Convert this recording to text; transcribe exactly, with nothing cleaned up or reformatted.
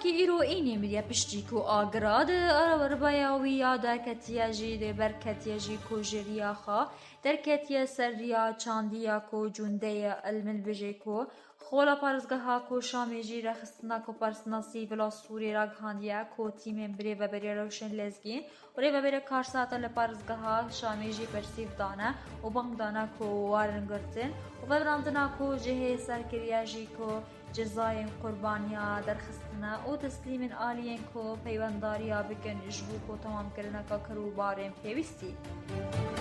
کی ایرو اینی میریا پشتی کو آگراد ربایاوی یا در کتیا جی ده بر کتیا جی کو جریا خا در کتیا سریا چاندیا کو جونده المن بجی کو خولا پارزگاه ها کو شامی جی رخصتنا کو پرسناسی ولا سوری راگ هاندیا کو تیم بری و بری روشن لزگین و ری و بری کارساتا لپارزگاه ها شامی جی پرسیف دانه و بانگ دانه کو وارنگرتن و بدراندنا کو جه سرکریا جی کو جزایم قربانیا درخستنا او تسلیم آلین کو پیونداریا بکن جبو کو تمام کرنا کا کرو بارم پیوستی